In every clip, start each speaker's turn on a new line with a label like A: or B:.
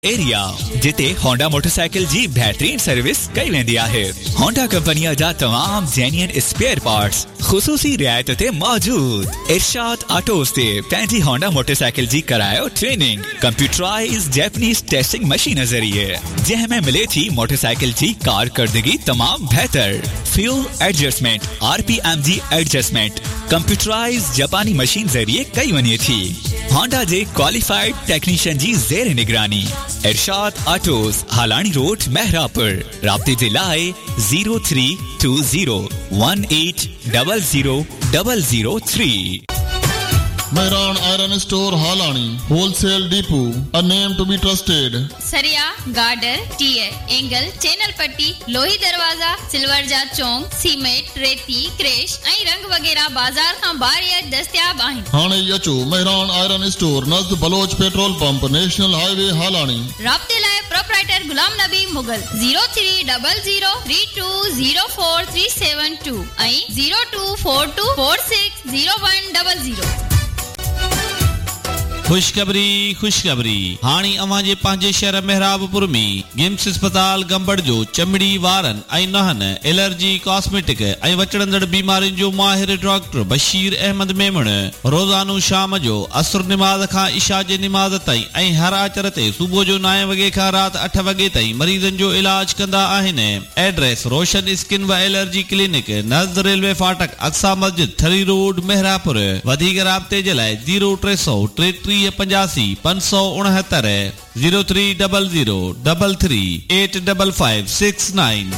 A: Area जिते Honda motorcycle जी बेहतरीन service कई वेंदी आहे। होंडा कंपनी जा तमाम जेन्युइन स्पेयर पार्ट्स खुसूसी रियायत ते मौजूद। इरशाद ऑटोस ते पंहिंजी होंडा मोटरसाइकिल जी करायो training computerise Japanese testing machine ज़रिए जंहिंमें मिले थी मोटरसाइकिल जी कारकर्दगी तमाम बेहतर। फ्यूल एडजस्टमेंट RPM जी एडजस्टमेंट कंप्यूटराइज जापानी मशीन ज़रिए कई वञे थी। होंडा जे क्वालिफाइड टेक्नीशियन जी ज़ेर निगरानी। इरशाद ऑटोस हालानी रोड महरापुर। राब्ते जे लाए 0320180003।
B: Mehran Iron Store Halani, Wholesale Depot, a name to be trusted.
C: सरिया, गार्डर, टीयर, एंगल, चैनल पट्टी, लोही दरवाजा, सिल्वर जा चौंक, सीमेंट, रेती, क्रेश, ऐं रंग वगैरह बाजार खां ॿाहिरि दस्तियाब आहिनि।
B: हाणे अचो Mehran Iron Store नज़द Bloch petrol pump national highway हालानी।
C: राब्ते लाइ प्रोप्राइटर गुलाम नबी मुगल 0300320437 ऐं 0242460100।
D: खुशखबरी हाणी अवां जे पंहिंजे शहर मेहराबपुर में गिम्स अस्पताल गंबड़ जो चमड़ी वारन ऐं नहन एलर्जी कॉस्मेटिक ऐं वचड़ंदड़ बीमारियुनि जो माहिर डॉक्टर बशीर अहमद मेमण रोज़ानो शाम जो असर निमाज़ खां इशा जे निमाज़ ताईं ऐं हर आचर ते सुबुह जो 9 वॻे खां राति 8 वॻे ताईं मरीज़नि जो इलाज कंदा आहिनि। एड्रेस रोशन स्किन व एलर्जी क्लिनिक नज़द रेलवे फाटक अक्सा मस्जिद थरी रोड मेहरापुर। वधीक राब्ते जे लाइ 0300 85 569 0300338559।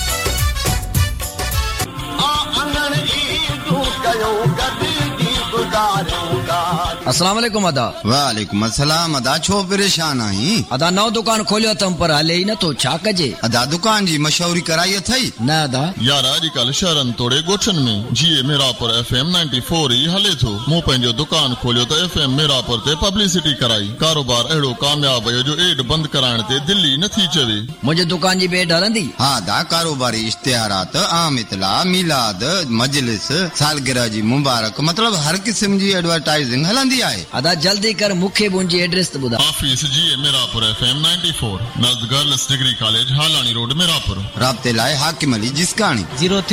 E: अस्सलाम वालेकुम अदा।
F: वालेकुम अस्सलाम अदा। छो परेशान आई?
E: अदा नौ दुकान खोलियो तम पर हले ही न तो छा कजे?
F: अदा दुकान जी मशहूरी कराई अथई
E: न अदा
B: यार अॼुकल्ह शहरनि तोड़े ॻोठनि में जीअं मेरापुर FM 94 ई हले थो। मूं पंहिंजो दुकान खोलियो त FM मेरापुर ते पब्लिसिटी कराई। कारोबार अहिड़ो कामयाब आहे जो एड बंदि कराइण ते दिल्ली नथी चवे।
E: मुंहिंजे दुकान जी बेड हलंदी?
F: हाँ दा कारोबारी इश्तिहारात आम इतला मिलाद मजलिस सालगिरह जी मुबारक मतलब हर किस्म जी एडवर्टाइजिंग हलंदी आहे।
E: अदा जल्दी कर मूंखे मुंहिंजी एड्रेस त ॿुधा।
B: ऑफिस जी Merapur FM 94 नज़द girls degree college हालानी road Merapur.
F: राब्ते लाइ हाकिम अली जिसकानी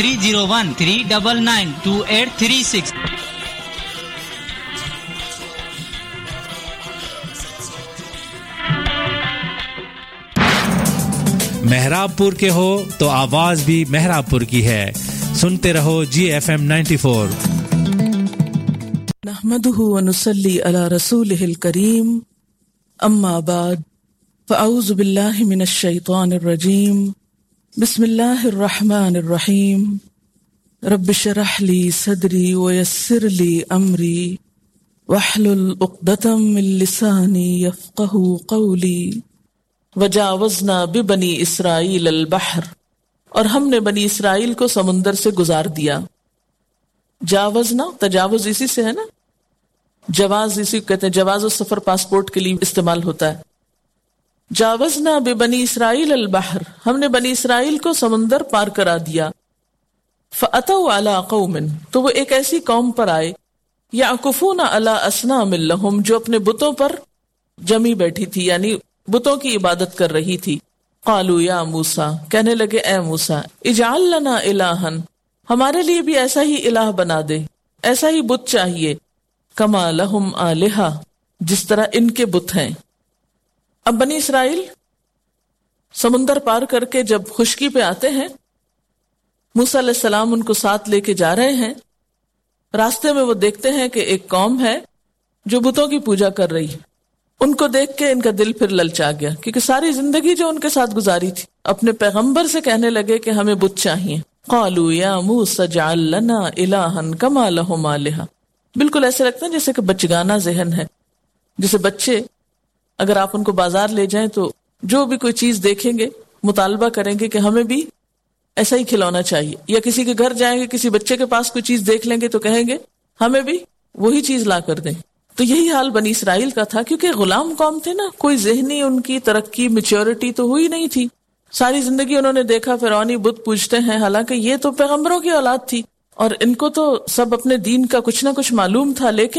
G: 0301399836।
H: मेहराबपुर के हो तो आवाज भी मेहराबपुर की है। सुनते रहो GFM 94।
I: नहमदुहु व नुसल्ली अला रसूलिहिल करीम अम्मा बाद फ़अऊज़ु बिल्लाहि मिनश शैतानिर रजीम बिस्मिल्लाहिर रहमानिर रहीम रब्बि शरह ली सदरी व यस्सिर ली अमरी वहलुल उक़दतम मिन लिसानी यफ़क़हू क़ौली वजावज़ना बिबनी इसराईल अल बहर, और हमने बनी इसराइल को समुंदर से गुजार दिया। जावज़ना तजावुज़ इसी से है ना, जवाज इसी कहते हैं, जवाज और सफर पासपोर्ट के लिए इस्तेमाल होता है। जावज़ना बिबनी इसराइल अल बहर, हमने बनी इसराइल को समुंदर पार करा दिया। फ़अतौ अला क़ौमिन, तो वो एक ऐसी कौम पर आए, याकुफूना अला अस्नामिल लहुम, जो अपने बुतों पर जमी बैठी थी, यानी बुतों की इबादत कर रही थी। क़ालू या मूसा, कहने लगे ए मूसा, इजअल लना इलाहन, हमारे लिए भी ऐसा ही इलाह बना दे, ऐसा ही बुत चाहिए, कमा लहुम आलिहा, जिस तरह इनके बुत हैं। अब बनी इसराइल समुंदर पार करके जब खुश्की पे आते हैं, मूसा अलैहिस्सलाम उनको साथ लेके जा रहे हैं। रास्ते में वो देखते हैं कि एक कौम है जो बुतों की पूजा कर रही है। उनको देख के इनका दिल फिर ललचा गया, क्योंकि सारी जिंदगी जो उनके साथ गुजारी थी। अपने पैगंबर से कहने लगे कि हमें बुत चाहिए। क़ालू या मूसा जअल लना इलाहन कमा लहुम आलिहा, बिल्कुल ऐसे लगता है जैसे कि बचगाना जहन है। जैसे बच्चे अगर आप उनको बाजार ले जाएं तो जो भी कोई चीज देखेंगे मुतालबा करेंगे कि हमें भी ऐसा ही खिलौना चाहिए, या किसी के घर जाएंगे किसी बच्चे के पास कोई चीज देख लेंगे तो कहेंगे हमें भी वही चीज ला कर दें। तो यही हाल बनी इसराइल का था, क्योंकि गुलाम कौम थे ना, कोई ज़हनी उनकी तरक्की मैच्योरिटी तो हुई नहीं थी। सारी जिंदगी उन्होंने देखा फिरौनी बुत पूजते हैं, हालांकि ये तो पैगंबरों की औलाद थी और इनको तो सब अपने दीन का कुछ ना कुछ मालूम था, लेकिन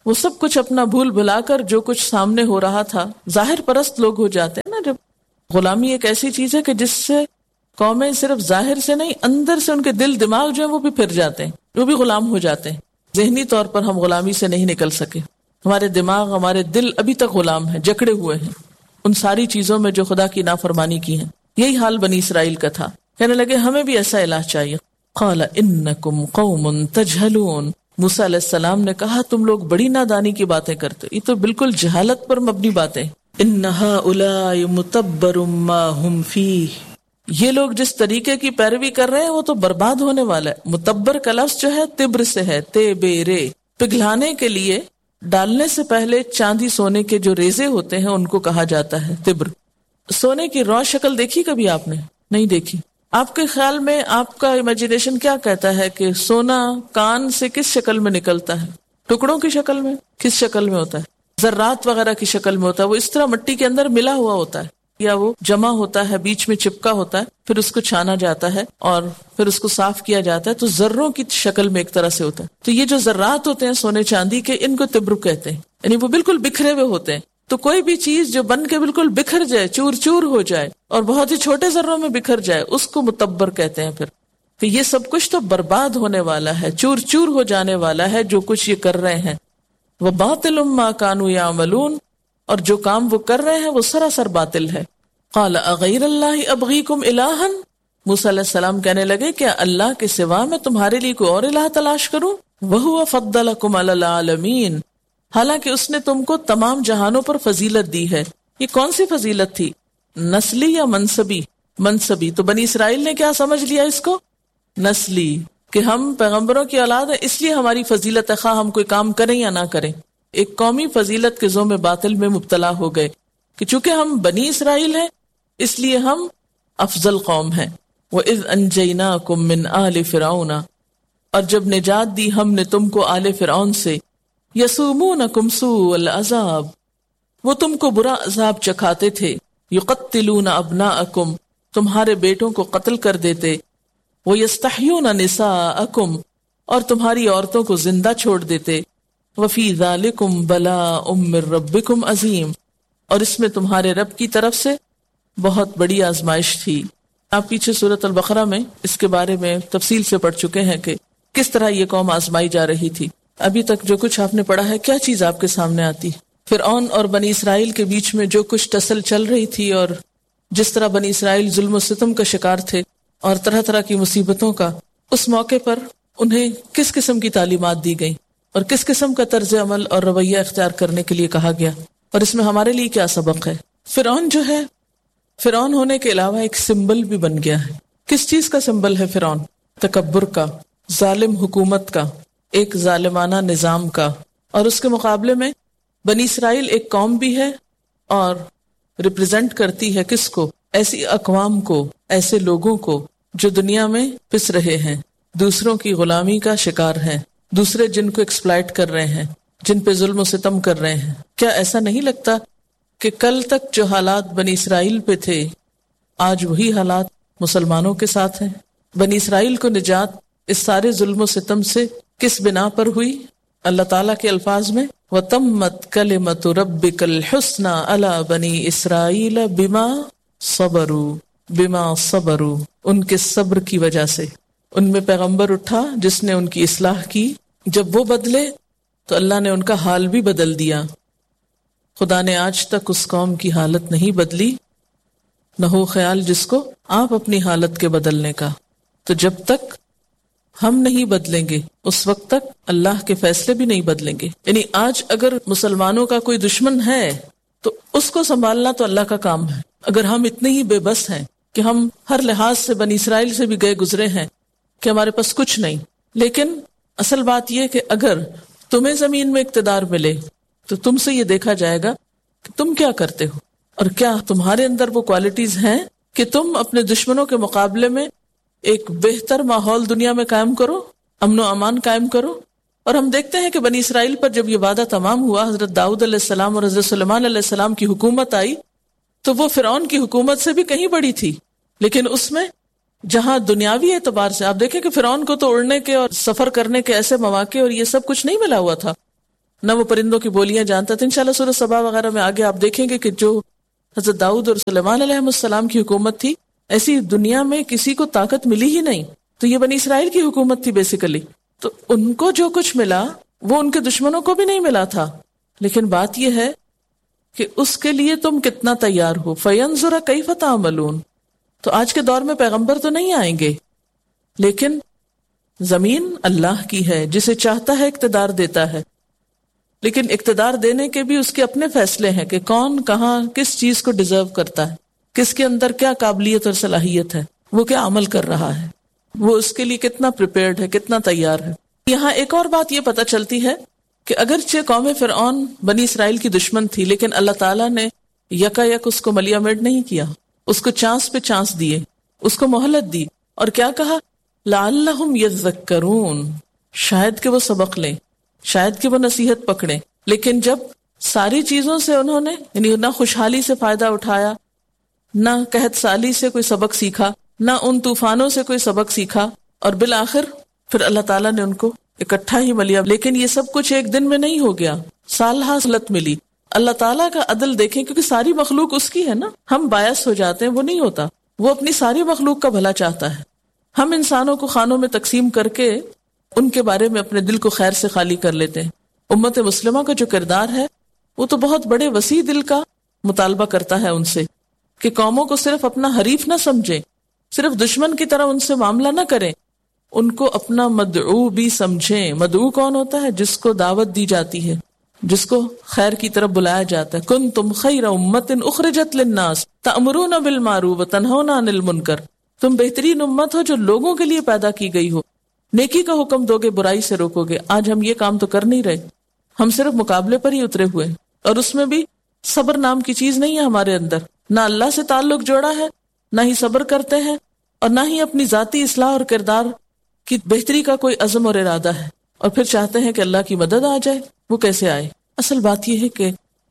I: وہ سب کچھ اپنا بھول بھلا کر جو کچھ سامنے ہو رہا تھا، ظاہر پرست لوگ ہو جاتے ہیں نا. جب غلامی ایک ایسی چیز ہے کہ جس سے قومیں صرف ظاہر سے نہیں، اندر سے ان کے دل دماغ جو ہیں وہ بھی پھر جاتے ہیں، وہ بھی غلام ہو جاتے ہیں. ذہنی طور پر ہم غلامی سے نہیں نکل سکے، ہمارے دماغ ہمارے دل ابھی تک غلام ہیں، جکڑے ہوئے ہیں ان ساری چیزوں میں جو خدا کی نافرمانی کی ہیں. یہی حال بنی اسرائیل کا تھا. کہنے لگے ہمیں بھی ایسا الہ چاہیے. قال انکم قوم تجہلون، موسیٰ علیہ السلام نے کہا تم لوگ بڑی نادانی کی باتیں کرتے، یہ تو بالکل جہالت پر مبنی باتیں. ان ہؤلاء متبر ما هم فیہ، یہ لوگ جس طریقے کی پیروی کر رہے ہیں وہ تو برباد ہونے والا ہے. متبر کا لفظ جو ہے تبر سے ہے، تیبرے، پگھلانے کے لیے ڈالنے سے پہلے چاندی سونے کے جو ریزے ہوتے ہیں ان کو کہا جاتا ہے تبر. سونے کی رو شکل دیکھی کبھی آپ نے؟ نہیں دیکھی. آپ کے خیال میں آپ کا امیجنیشن کیا کہتا ہے کہ سونا کان سے کس شکل میں نکلتا ہے؟ ٹکڑوں کی شکل میں؟ کس شکل میں ہوتا ہے؟ ذرات وغیرہ کی شکل میں ہوتا ہے. وہ اس طرح مٹی کے اندر ملا ہوا ہوتا ہے یا وہ جمع ہوتا ہے، بیچ میں چپکا ہوتا ہے، پھر اس کو چھانا جاتا ہے اور پھر اس کو صاف کیا جاتا ہے تو ذروں کی شکل میں ایک طرح سے ہوتا ہے. تو یہ جو ذرات ہوتے ہیں سونے چاندی کے، ان کو تبر کہتے ہیں. یعنی وہ بالکل بکھرے ہوئے ہوتے ہیں. تو کوئی بھی چیز جو بن کے بالکل بکھر جائے، چور چور ہو جائے اور بہت ہی چھوٹے ذروں میں بکھر جائے، اس کو متبر کہتے ہیں. پھر کہ یہ سب کچھ تو برباد ہونے والا ہے، چور چور ہو جانے والا ہے جو کچھ یہ کر رہے ہیں. وَبَاطِلٌ مَا كَانُوا يَعْمَلُونَ، اور جو کام وہ کر رہے ہیں وہ سراسر باطل ہے. قَالَ أَغَيْرَ اللَّهِ أَبْغِيكُمْ إِلَٰهًا، موسیٰ علیہ السلام کہنے لگے کیا اللہ کے سوا میں تمہارے لیے کوئی اور الہ تلاش کروں؟ وَهُوَ فَضَّلَكُمْ عَلَى الْعَالَمِينَ، حالانکہ اس نے تم کو تمام جہانوں پر فضیلت دی ہے. یہ کون سی فضیلت تھی؟ نسلی یا منصبی؟ منصبی. تو بنی اسرائیل نے کیا سمجھ لیا اس کو؟ نسلی، کہ ہم پیغمبروں کی اولاد ہیں اس لیے ہماری فضیلت ہے، خواہ ہم کوئی کام کریں یا نہ کریں. ایک قومی فضیلت کے ذوق میں باطل میں مبتلا ہو گئے کہ چونکہ ہم بنی اسرائیل ہیں اس لیے ہم افضل قوم ہیں. وَإِذْ أَنْجَيْنَاكُمْ مِنْ آلِ فِرْعَوْنَ، اور جب نجات دی ہم نے تم کو آل فرعون سے. یسومونکم سوء العذاب، وہ تم کو برا عذاب چکھاتے تھے. یقتلون ابناءکم، تمہارے بیٹوں کو قتل کر دیتے. ویستحیون نساءکم، اور تمہاری عورتوں کو زندہ چھوڑ دیتے. وفی ذالکم بلاء من ربکم عظیم، اور اس میں تمہارے رب کی طرف سے بہت بڑی آزمائش تھی. آپ پیچھے سورۃ البقرہ میں اس کے بارے میں تفصیل سے پڑھ چکے ہیں کہ کس طرح یہ قوم آزمائی جا رہی تھی. ابھی تک جو کچھ آپ نے پڑھا ہے کیا چیز آپ کے سامنے آتی؟ فرعون اور بنی اسرائیل کے بیچ میں جو کچھ ٹسل چل رہی تھی اور جس طرح بنی اسرائیل ظلم و ستم کا شکار تھے اور طرح طرح کی مصیبتوں کا. اس موقع پر انہیں کس قسم کی تعلیمات دی گئی اور کس قسم کا طرز عمل اور رویہ اختیار کرنے کے لیے کہا گیا، اور اس میں ہمارے لیے کیا سبق ہے؟ فرعون جو ہے، فرعون ہونے کے علاوہ ایک سمبل بھی بن گیا ہے. کس چیز کا سمبل ہے فرعون؟ تکبر کا، ظالم حکومت کا، ایک ظالمانہ نظام کا. اور اس کے مقابلے میں بنی اسرائیل ایک قوم بھی ہے اور ریپرزینٹ کرتی ہے کس کو؟ ایسی اقوام کو، ایسے لوگوں کو جو دنیا میں پس رہے ہیں، دوسروں کی غلامی کا شکار ہیں، دوسرے جن کو ایکسپلائٹ کر رہے ہیں، جن پہ ظلم و ستم کر رہے ہیں. کیا ایسا نہیں لگتا کہ کل تک جو حالات بنی اسرائیل پہ تھے آج وہی حالات مسلمانوں کے ساتھ ہیں؟ بنی اسرائیل کو نجات اس سارے ظلم و ستم سے کس بنا پر ہوئی؟ اللہ تعالیٰ کے الفاظ میں وَتَمَّتْ كَلِمَةُ رَبِّكَ الْحُسْنَى عَلَى بَنِي إِسْرَائِيلَ بِمَا صَبَرُوا، ان کے صبر کی وجہ سے. ان میں پیغمبر اٹھا جس نے ان کی اصلاح کی. جب وہ بدلے تو اللہ نے ان کا حال بھی بدل دیا. خدا نے آج تک اس قوم کی حالت نہیں بدلی، نہ ہو خیال جس کو آپ اپنی حالت کے بدلنے کا. تو جب تک ہم نہیں بدلیں گے اس وقت تک اللہ کے فیصلے بھی نہیں بدلیں گے. یعنی آج اگر مسلمانوں کا کوئی دشمن ہے تو اس کو سنبھالنا تو اللہ کا کام ہے. اگر ہم اتنے ہی بے بس ہیں کہ ہم ہر لحاظ سے بنی اسرائیل سے بھی گئے گزرے ہیں کہ ہمارے پاس کچھ نہیں، لیکن اصل بات یہ کہ اگر تمہیں زمین میں اقتدار ملے تو تم سے یہ دیکھا جائے گا کہ تم کیا کرتے ہو اور کیا تمہارے اندر وہ کوالٹیز ہیں کہ تم اپنے دشمنوں کے مقابلے میں ایک بہتر ماحول دنیا میں قائم کرو، امن و امان قائم کرو. اور ہم دیکھتے ہیں کہ بنی اسرائیل پر جب یہ وعدہ تمام ہوا، حضرت داؤد علیہ السلام اور حضرت سلیمان علیہ السلام کی حکومت آئی تو وہ فرعون کی حکومت سے بھی کہیں بڑی تھی. لیکن اس میں جہاں دنیاوی اعتبار سے آپ دیکھیں کہ فرعون کو تو اڑنے کے اور سفر کرنے کے ایسے مواقع اور یہ سب کچھ نہیں ملا ہوا تھا، نہ وہ پرندوں کی بولیاں جانتا تھا. انشاءاللہ سورہ سبا وغیرہ میں آگے آپ دیکھیں گے کہ جو حضرت داؤد اور سلیمان علیہ السلام کی حکومت تھی، ایسی دنیا میں کسی کو طاقت ملی ہی نہیں. تو یہ بنی اسرائیل کی حکومت تھی بیسیکلی. تو ان کو جو کچھ ملا وہ ان کے دشمنوں کو بھی نہیں ملا تھا. لیکن بات یہ ہے کہ اس کے لیے تم کتنا تیار ہو. فَيَنْظُرَ كَيْفَ تَعْمَلُونَ. تو آج کے دور میں پیغمبر تو نہیں آئیں گے، لیکن زمین اللہ کی ہے، جسے چاہتا ہے اقتدار دیتا ہے. لیکن اقتدار دینے کے بھی اس کے اپنے فیصلے ہیں کہ کون کہاں کس چیز کو ڈیزرو کرتا ہے، کس کے اندر کیا قابلیت اور صلاحیت ہے، وہ کیا عمل کر رہا ہے، وہ اس کے لیے کتنا پریپیئرڈ ہے، کتنا تیار ہے. یہاں ایک اور بات یہ پتہ چلتی ہے کہ اگرچہ قوم فرعون بنی اسرائیل کی دشمن تھی، لیکن اللہ تعالیٰ نے یکا یک اس کو ملیا میٹ نہیں کیا، اس کو چانس پہ چانس دیے، اس کو مہلت دی. اور کیا کہا؟ لعلہم یذکرون، شاید کہ وہ سبق لیں، شاید کہ وہ نصیحت پکڑیں. لیکن جب ساری چیزوں سے انہوں نے یعنی نہ خوشحالی سے فائدہ اٹھایا، نہ قحط سالی سے کوئی سبق سیکھا، نہ ان طوفانوں سے کوئی سبق سیکھا، اور بالآخر پھر اللہ تعالیٰ نے ان کو اکٹھا ہی ملیا. لیکن یہ سب کچھ ایک دن میں نہیں ہو گیا، سالہ سلت ملی. اللہ تعالیٰ کا عدل دیکھیں، کیونکہ ساری مخلوق اس کی ہے نا. ہم باعث ہو جاتے ہیں، وہ نہیں ہوتا. وہ اپنی ساری مخلوق کا بھلا چاہتا ہے. ہم انسانوں کو خانوں میں تقسیم کر کے ان کے بارے میں اپنے دل کو خیر سے خالی کر لیتے ہیں. امت مسلمہ کا جو کردار ہے وہ تو بہت بڑے وسیع دل کا مطالبہ کرتا ہے ان سے کہ قوموں کو صرف اپنا حریف نہ سمجھیں، صرف دشمن کی طرح ان سے معاملہ نہ کریں، ان کو اپنا مدعو بھی سمجھیں. مدعو کون ہوتا ہے؟ جس کو دعوت دی جاتی ہے، جس کو خیر کی طرف بلایا جاتا ہے. کنتم خیر امت اخرجت للناس تأمرون بالمعروف وتنہون عن المنکر. تم بہترین امت ہو جو لوگوں کے لیے پیدا کی گئی ہو، نیکی کا حکم دو گے، برائی سے روکو گے. آج ہم یہ کام تو کر نہیں رہے، ہم صرف مقابلے پر ہی اترے ہوئے ہیں، اور اس میں بھی صبر نام کی چیز نہیں ہے ہمارے اندر. نہ اللہ سے تعلق جوڑا ہے، نہ ہی صبر کرتے ہیں، اور نہ ہی اپنی ذاتی اصلاح اور کردار کی بہتری کا کوئی عزم اور ارادہ ہے. اور پھر چاہتے ہیں کہ اللہ کی مدد آ جائے. وہ کیسے آئے؟ اصل بات یہ ہے کہ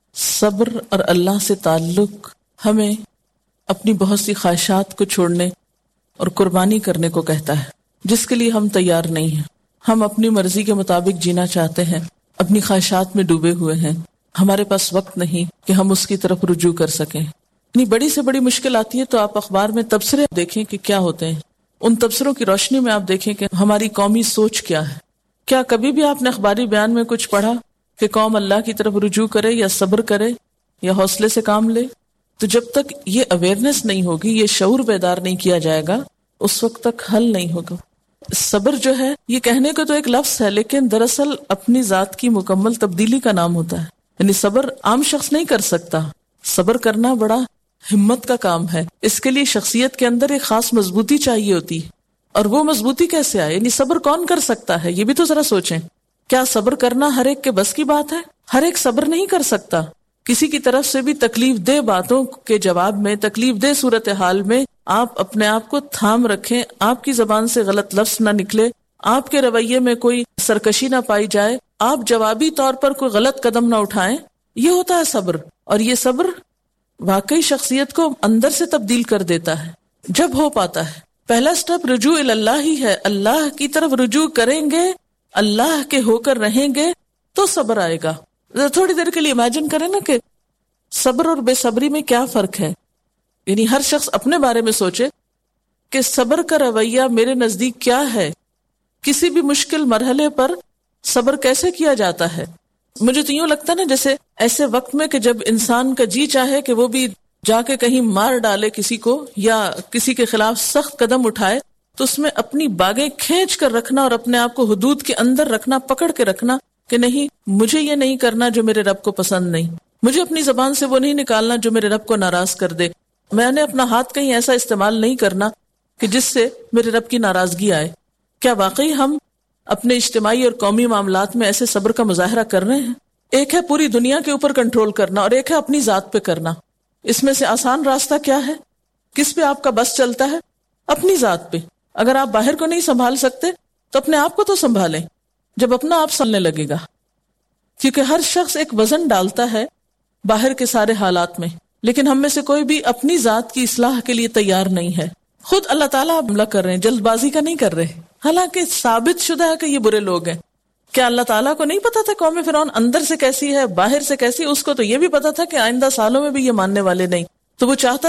I: صبر اور اللہ سے تعلق ہمیں اپنی بہت سی خواہشات کو چھوڑنے اور قربانی کرنے کو کہتا ہے، جس کے لیے ہم تیار نہیں ہیں. ہم اپنی مرضی کے مطابق جینا چاہتے ہیں، اپنی خواہشات میں ڈوبے ہوئے ہیں. ہمارے پاس وقت نہیں کہ ہم اس کی طرف رجوع کر سکیں. یعنی بڑی سے بڑی مشکل آتی ہے تو آپ اخبار میں تبصرے دیکھیں کہ کیا ہوتے ہیں. ان تبصروں کی روشنی میں آپ دیکھیں کہ ہماری قومی سوچ کیا ہے. کیا کبھی بھی آپ نے اخباری بیان میں کچھ پڑھا کہ قوم اللہ کی طرف رجوع کرے یا صبر کرے یا حوصلے سے کام لے؟ تو جب تک یہ اویئرنیس نہیں ہوگی، یہ شعور بیدار نہیں کیا جائے گا، اس وقت تک حل نہیں ہوگا. صبر جو ہے یہ کہنے کا تو ایک لفظ ہے، لیکن دراصل اپنی ذات کی مکمل تبدیلی کا نام ہوتا ہے. یعنی صبر عام شخص نہیں کر سکتا. صبر کرنا بڑا ہمت کا کام ہے. اس کے لیے شخصیت کے اندر ایک خاص مضبوطی چاہیے ہوتی ہے. اور وہ مضبوطی کیسے آئے؟ یعنی صبر کون کر سکتا ہے؟ یہ بھی تو ذرا سوچیں. کیا صبر کرنا ہر ایک کے بس کی بات ہے؟ ہر ایک صبر نہیں کر سکتا. کسی کی طرف سے بھی تکلیف دہ باتوں کے جواب میں، تکلیف دہ صورتحال میں آپ اپنے آپ کو تھام رکھیں، آپ کی زبان سے غلط لفظ نہ نکلے، آپ کے رویے میں کوئی سرکشی نہ پائی جائے، آپ جوابی طور پر کوئی غلط قدم نہ اٹھائیں. یہ ہوتا ہے صبر. اور یہ صبر واقعی شخصیت کو اندر سے تبدیل کر دیتا ہے جب ہو پاتا ہے. پہلا سٹیپ رجوع اللہ ہی ہے. اللہ کی طرف رجوع کریں گے، اللہ کے ہو کر رہیں گے تو صبر آئے گا. تھوڑی دیر کے لیے امیجن کریں نا کہ صبر اور بے صبری میں کیا فرق ہے. یعنی ہر شخص اپنے بارے میں سوچے کہ صبر کا رویہ میرے نزدیک کیا ہے. کسی بھی مشکل مرحلے پر صبر کیسے کیا جاتا ہے؟ مجھے تو یوں لگتا ہے نا جیسے ایسے وقت میں کہ جب انسان کا جی چاہے کہ وہ بھی جا کے کہیں مار ڈالے کسی کو یا کسی کے خلاف سخت قدم اٹھائے، تو اس میں اپنی باگیں کھینچ کر رکھنا اور اپنے آپ کو حدود کے اندر رکھنا، پکڑ کے رکھنا کہ نہیں، مجھے یہ نہیں کرنا جو میرے رب کو پسند نہیں، مجھے اپنی زبان سے وہ نہیں نکالنا جو میرے رب کو ناراض کر دے، میں نے اپنا ہاتھ کہیں ایسا استعمال نہیں کرنا کہ جس سے میرے رب کی ناراضگی آئے. کیا واقعی ہم اپنے اجتماعی اور قومی معاملات میں ایسے صبر کا مظاہرہ کر رہے ہیں؟ ایک ہے پوری دنیا کے اوپر کنٹرول کرنا اور ایک ہے اپنی ذات پہ کرنا. اس میں سے آسان راستہ کیا ہے؟ کس پہ آپ کا بس چلتا ہے؟ اپنی ذات پہ. اگر آپ باہر کو نہیں سنبھال سکتے تو اپنے آپ کو تو سنبھالیں جب اپنا آپ سننے لگے گا. کیونکہ ہر شخص ایک وزن ڈالتا ہے باہر کے سارے حالات میں، لیکن ہم میں سے کوئی بھی اپنی ذات کی اصلاح کے لیے تیار نہیں ہے. خود اللہ تعالیٰ حملہ کر رہے ہیں، جلد بازی کا نہیں کر رہے، حالانکہ ثابت شدہ ہے کہ یہ برے لوگ ہیں. کیا اللہ تعالیٰ کو نہیں پتا تھا قوم فرعون اندر سے کیسی ہے باہر سے کیسی؟ اس کو تو یہ بھی پتا تھا کہ آئندہ سالوں میں بھی یہ ماننے والے نہیں، تو وہ چاہتا